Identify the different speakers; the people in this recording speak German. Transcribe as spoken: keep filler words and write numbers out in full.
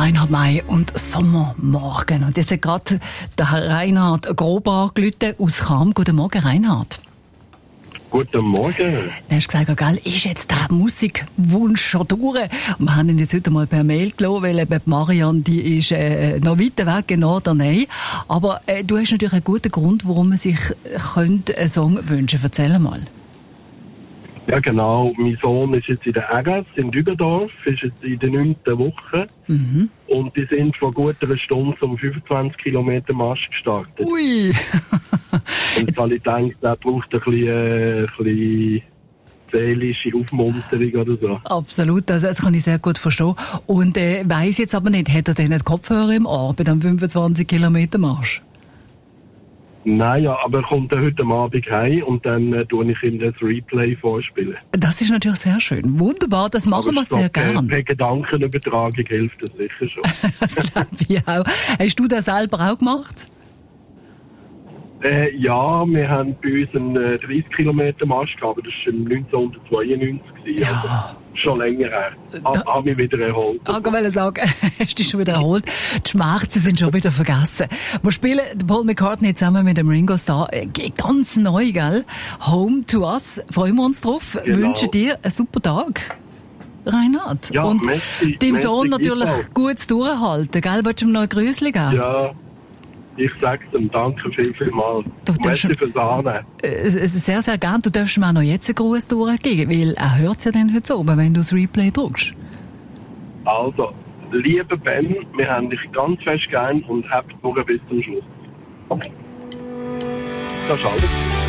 Speaker 1: Reinhard May und Sommermorgen. Und jetzt hat gerade der Herr Reinhard grob angerufen aus Cham. Guten Morgen, Reinhard.
Speaker 2: Guten Morgen.
Speaker 1: Du hast gesagt, gell, ist jetzt der Musikwunsch schon durch? Und wir haben ihn jetzt heute mal per Mail gelassen, weil eben Marianne, die ist äh, noch weiter weg, genau daneben. Aber äh, du hast natürlich einen guten Grund, warum man sich könnte einen Song wünschen. Erzähl mal.
Speaker 2: Ja, genau. Mein Sohn ist jetzt in der Egas in Dübendorf, ist jetzt in der neunten Woche. Mhm. Und die sind vor gut einer Stunde um fünfundzwanzig Kilometer Marsch gestartet.
Speaker 1: Ui!
Speaker 2: Und weil ich denke, der braucht ein bisschen, äh, ein bisschen seelische Aufmunterung oder so.
Speaker 1: Absolut, also das kann ich sehr gut verstehen. Und äh, weiss jetzt aber nicht, hat er denn nicht Kopfhörer im Ohr bei dem fünfundzwanzig Kilometer Marsch?
Speaker 2: Nein, ja, aber er kommt dann heute Abend heim und dann äh, tue ich ihm das Replay vorspielen.
Speaker 1: Das ist natürlich sehr schön. Wunderbar, das machen wir sehr gern.
Speaker 2: Per Gedankenübertragung hilft das sicher schon.
Speaker 1: Das glaube ich auch. Hast du das selber auch gemacht?
Speaker 2: Äh, ja, wir haben bei uns einen äh, dreißig Kilometer Marsch gehabt, aber das war neunzehnhundertzweiundneunzig.
Speaker 1: Ja.
Speaker 2: Also schon länger her. Habe hab mich wieder erholt.
Speaker 1: Ich wollte sagen, hast dich schon wieder erholt. Die Schmerzen sind schon wieder vergessen. Wir spielen Paul McCartney zusammen mit dem Ringo Starr. Ganz neu, gell? Home to Us. Freuen wir uns drauf. Genau. Wünschen dir einen super Tag. Reinhard.
Speaker 2: Ja,
Speaker 1: und
Speaker 2: merci,
Speaker 1: deinem
Speaker 2: merci,
Speaker 1: Sohn natürlich gut durchhalten, gell? Willst du ihm noch ein Grüßchen geben?
Speaker 2: Ja. Ich sag's ihm, danke viel, viel mal. Merci fürs Annehmen.
Speaker 1: Äh, sehr, sehr gern. Du darfst mir auch noch jetzt einen Gruß durchgeben, weil er hört es ja dann heute oben, wenn du das Replay drückst.
Speaker 2: Also, lieber Ben, wir haben dich ganz fest gern und habt nur bis zum Schluss. Das ist alles.